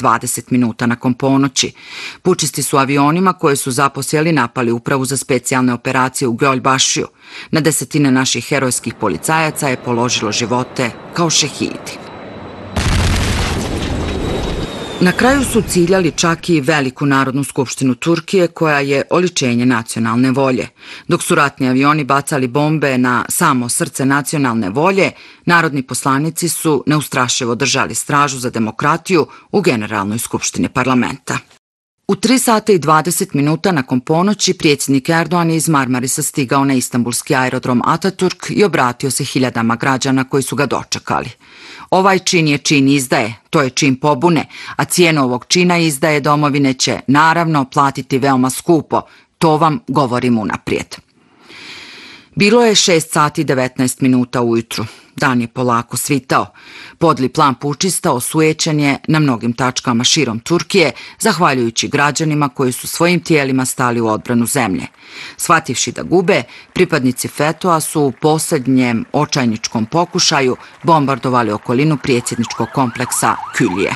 20 minuta nakon ponoći. Pučisti su avionima koje su zaposjeli napali upravu za specijalne operacije u Gölbašiju. Na desetine naših herojskih policajaca je položilo živote kao šehidi. Na kraju su ciljali čak i veliku Narodnu skupštinu Turkije, koja je oličenje nacionalne volje. Dok su ratni avioni bacali bombe na samo srce nacionalne volje, narodni poslanici su neustrašivo držali stražu za demokratiju u Generalnoj skupštini parlamenta. U 3 sata i 20 minuta nakon ponoći predsjednik Erdogan je iz Marmarisa stigao na istanbulski aerodrom Ataturk i obratio se hiljadama građana koji su ga dočekali. Ovaj čin je čin izdaje, to je čin pobune, a cijenu ovog čina izdaje domovine će naravno platiti veoma skupo, to vam govorim unaprijed. Bilo je 6 sati i 19 minuta ujutru. Dan je polako svitao. Podli plan pučista osujećen je na mnogim tačkama širom Turkije, zahvaljujući građanima koji su svojim tijelima stali u odbranu zemlje. Shvativši da gube, pripadnici FETÖ-a su u posljednjem očajničkom pokušaju bombardovali okolinu predsjedničkog kompleksa Külliye.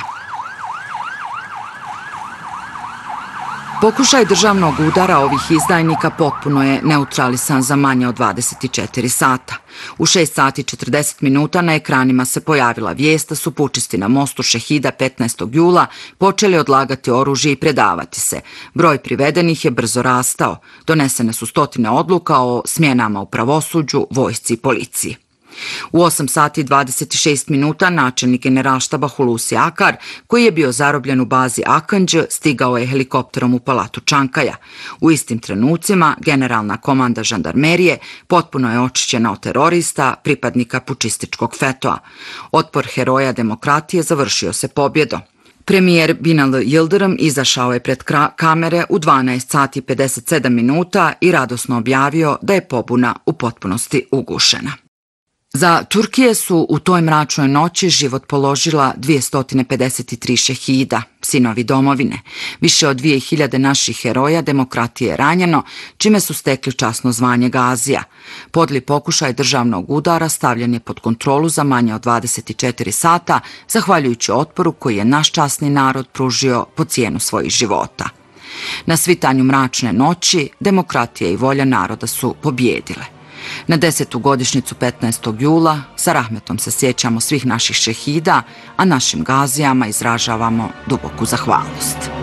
Pokušaj državnog udara ovih izdajnika potpuno je neutralisan za manje od 24 sata. U 6 sati 40 minuta na ekranima se pojavila vijest da su pučisti na mostu Šehida 15. jula počeli odlagati oružje i predavati se. Broj privedenih je brzo rastao. Donesene su stotine odluka o smjenama u pravosuđu, vojsci i policiji. U 8 sati 26 minuta načelnik generalštaba Hulusi Akar, koji je bio zarobljen u bazi Akıncı, stigao je helikopterom u palatu Čankaja. U istim trenucima generalna komanda žandarmerije potpuno je očišćena od terorista, pripadnika pučističkog FETÖ-a. Otpor heroja demokratije završio se pobjedom. Premijer Binali Yıldırım izašao je pred kamere u 12 sati 57 minuta i radosno objavio da je pobuna u potpunosti ugušena. Za Turkije su u toj mračnoj noći život položila 253 šehida, sinovi domovine. Više od 2000 naših heroja demokratije je ranjeno, čime su stekli časno zvanje Gazija. Podli pokušaj državnog udara stavljen je pod kontrolu za manje od 24 sata, zahvaljujući otporu koji je naš časni narod pružio po cijenu svojih života. Na svitanju mračne noći demokratija i volja naroda su pobjedile. Na 10. godišnjicu 15. jula sa rahmetom se sjećamo svih naših šehida, a našim gazijama izražavamo duboku zahvalnost.